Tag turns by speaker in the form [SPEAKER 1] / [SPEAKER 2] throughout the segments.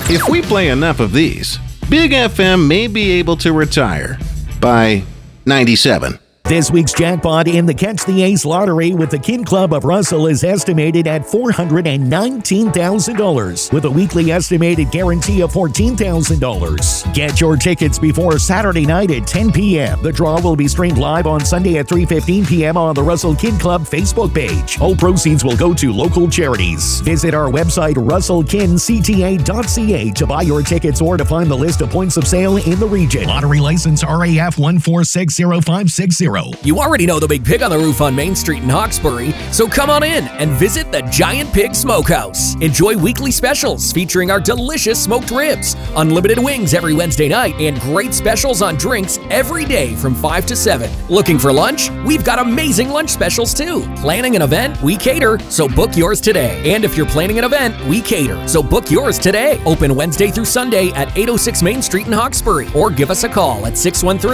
[SPEAKER 1] If we play enough of these, Big FM may be able to retire by 97.
[SPEAKER 2] This week's jackpot in the Catch the Ace lottery with the Kin Club of Russell is estimated at $419,000 with a weekly estimated guarantee of $14,000. Get your tickets before Saturday night at 10 p.m. The draw will be streamed live on Sunday at 3:15 p.m. on the Russell Kin Club Facebook page. All proceeds will go to local charities. Visit our website russellkincta.ca to buy your tickets or to find the list of points of sale in the region. Lottery license RAF 1460560.
[SPEAKER 3] You already know the Big Pig on the Roof on Main Street in Hawkesbury, so come on in and visit the Giant Pig Smokehouse. Enjoy weekly specials featuring our delicious smoked ribs, unlimited wings every Wednesday night, and great specials on drinks every day from 5 to 7. Looking for lunch? We've got amazing lunch specials too. Planning an event? We cater, so book yours today. And if you're planning an event, we cater, so book yours today. Open Wednesday through Sunday at 806 Main Street in Hawkesbury, or give us a call at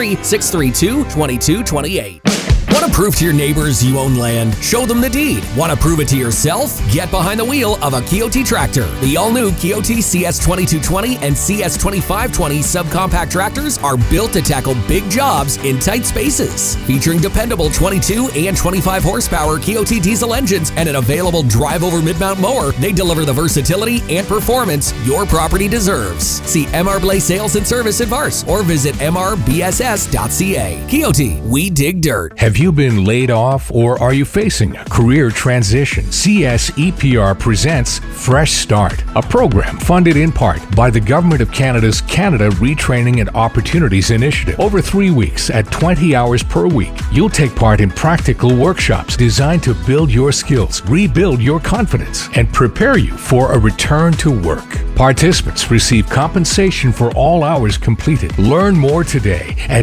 [SPEAKER 3] 613-632-2228. Want to prove to your neighbors you own land? Show them the deed. Want to prove it to yourself? Get behind the wheel of a Kioti tractor. The all-new Kioti CS2220 and CS2520 subcompact tractors are built to tackle big jobs in tight spaces. Featuring dependable 22 and 25 horsepower Kioti diesel engines and an available drive-over mid-mount mower, they deliver the versatility and performance your property deserves. See MR Blaze Sales and Service in Vars or visit mrbss.ca. Kioti, we dig dirt.
[SPEAKER 4] Have you been laid off or are you facing a career transition? CSEPR presents Fresh Start, a program funded in part by the Government of Canada's Canada Retraining and Opportunities Initiative. Over 3 weeks at 20 hours per week, you'll take part in practical workshops designed to build your skills, rebuild your confidence, and prepare you for a return to work. Participants receive compensation for all hours completed. Learn more today at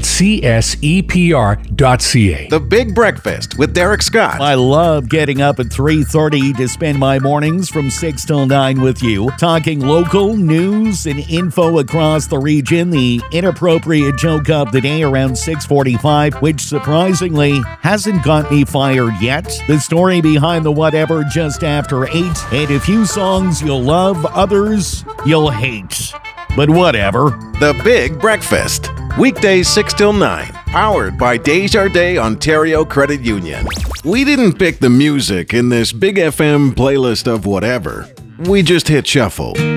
[SPEAKER 4] csepr.ca.
[SPEAKER 1] The Big Breakfast with Derek Scott.
[SPEAKER 2] I love getting up at 3:30 to spend my mornings from 6 till 9 with you, talking local news and info across the region. The inappropriate joke of the day around 6:45, which surprisingly hasn't got me fired yet. The story behind the whatever just after 8, and a few songs you'll love, others you'll hate. But whatever.
[SPEAKER 1] The Big Breakfast. Weekdays 6 till 9. Powered by Desjardins Ontario Credit Union. We didn't pick the music in this Big FM playlist of whatever. We just hit shuffle.